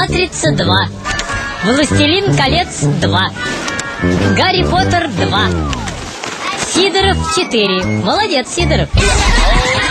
Матрица 2. Властелин колец 2. Гарри Поттер 2. Сидоров 4. Молодец, Сидоров.